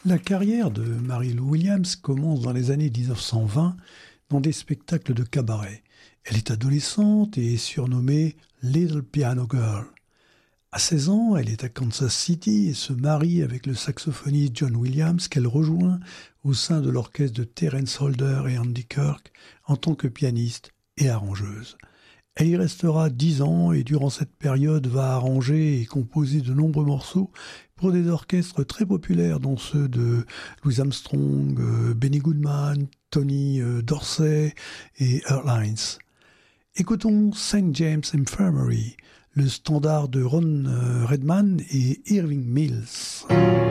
La carrière de Mary Lou Williams commence dans les années 1920 dans des spectacles de cabaret. Elle est adolescente et est surnommée Little Piano Girl. À 16 ans, elle est à Kansas City et se marie avec le saxophoniste John Williams qu'elle rejoint au sein de l'orchestre de Terence Holder et Andy Kirk en tant que pianiste et arrangeuse. Elle y restera 10 ans et durant cette période va arranger et composer de nombreux morceaux pour des orchestres très populaires dont ceux de Louis Armstrong, Benny Goodman, Tony Dorsey et Earl Hines. Écoutons St. James Infirmary, le standard de Ron Redman et Irving Mills.